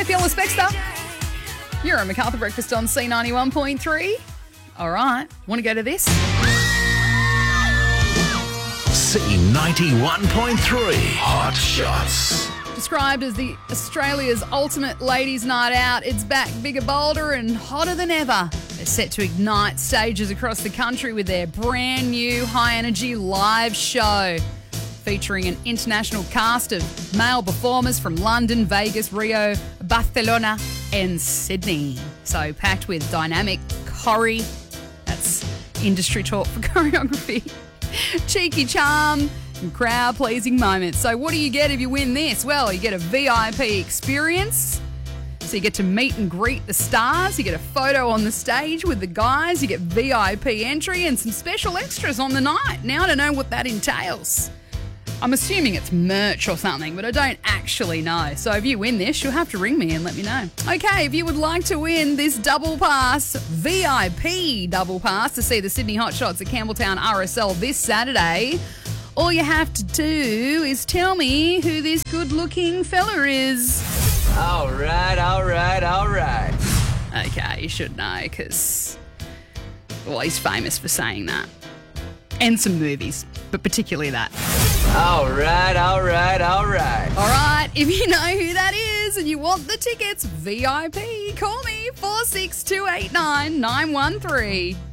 Phyllis Baxter. You're on MacArthur Breakfast on C91.3. All right, want to go to this? C91.3 Hot Shots. Described as the Australia's ultimate ladies' night out, it's back bigger, bolder and hotter than ever. They're set to ignite stages across the country with their brand new high-energy live show featuring an international cast of male performers from London, Vegas, Rio, Barcelona and Sydney. So packed with dynamic choreo, that's industry talk for choreography, cheeky charm and crowd-pleasing moments. So what do you get if you win this? Well, you get a VIP experience. So you get to meet and greet the stars. You get a photo on the stage with the guys. You get VIP entry and some special extras on the night. Now I don't know what that entails. I'm assuming it's merch or something, but I don't actually know. So if you win this, you'll have to ring me and let me know. Okay, if you would like to win this double pass, VIP double pass to see the Sydney Hot Shots at Campbelltown RSL this Saturday, all you have to do is tell me who this good-looking fella is. All right. Okay, you should know because, well, he's famous for saying that. And some movies, but particularly that. All right. All right, if you know who that is and you want the tickets, VIP, call me 46289 913.